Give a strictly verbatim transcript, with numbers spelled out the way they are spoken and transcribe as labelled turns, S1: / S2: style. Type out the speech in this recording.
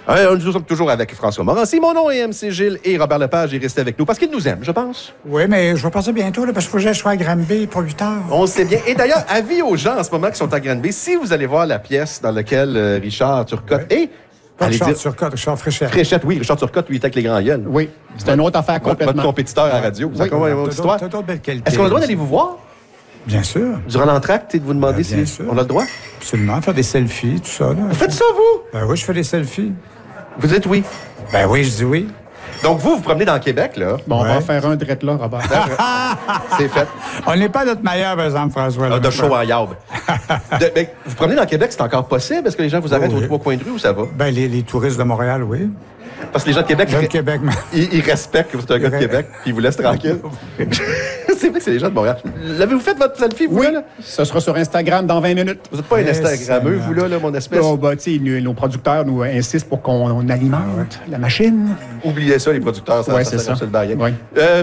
S1: Euh, nous sommes toujours avec François Morancy. Mon nom est M C Gilles et Robert Lepage est resté avec nous parce qu'il nous aime, je pense.
S2: Oui, mais je vais partir bientôt là, parce qu'il faut que j'aille à Granby pour huit heures.
S1: On sait bien. Et d'ailleurs, avis aux gens en ce moment qui sont à Granby, si vous allez voir la pièce dans laquelle euh, Richard Turcotte
S2: oui.
S1: et...
S2: Pas
S1: Allez
S2: Richard
S1: dire...
S2: Turcotte, Richard Fréchette.
S1: Fréchette, oui. Richard Turcotte, lui, il était avec les grands gueules.
S3: Oui, c'est une autre affaire complètement.
S1: Votre compétiteur à la radio. Vous
S2: Oui,
S1: avez une autre histoire.
S2: T'as d'autres belles qualités.
S1: Est-ce qu'on a le droit d'aller vous voir?
S2: Bien sûr.
S1: Durant l'entracte, de vous demander
S2: Ben, bien
S1: si
S2: sûr.
S1: on a le droit?
S2: Absolument. Faire des selfies, tout ça. Là.
S1: Vous faites ça, vous?
S2: Ben oui, je fais des selfies.
S1: Vous dites oui.
S2: Ben oui, je dis oui.
S1: Donc, vous, vous promenez dans Québec, là.
S3: Bon, on
S2: Ouais.
S3: va en faire un direct là, Robert.
S1: C'est fait.
S2: On n'est pas notre meilleur, par exemple, François.
S1: Ah, de show en yaube. De- mais vous promenez dans Québec, c'est encore possible? Est-ce que les gens vous arrêtent
S2: Oui,
S1: aux
S2: oui.
S1: trois coins de rue ou ça va?
S2: Ben, les, les touristes de Montréal, oui.
S1: Parce que les gens de Québec,
S2: Les gens de
S1: ils,
S2: Québec, mais...
S1: ils- ils respectent que vous êtes un gars de
S2: Ils-
S1: Québec puis ils vous laissent tranquille. C'est vrai que c'est les gens de Montréal. L'avez-vous fait votre selfie, vous,
S3: Oui,
S1: là, là?
S3: ce sera sur Instagram dans vingt minutes.
S1: Vous n'êtes pas un
S2: Eh,
S1: Instagrammeux,
S2: Seigneur.
S1: vous, là, là, mon espèce?
S3: Oh, bah, tu sais, nos, nos producteurs nous insistent pour qu'on on alimente la machine.
S1: Oubliez ça, les producteurs, ça,
S3: Ouais,
S1: ça,
S3: c'est
S1: ça,
S3: ça.
S1: le barrière.
S3: Ouais.
S1: Euh,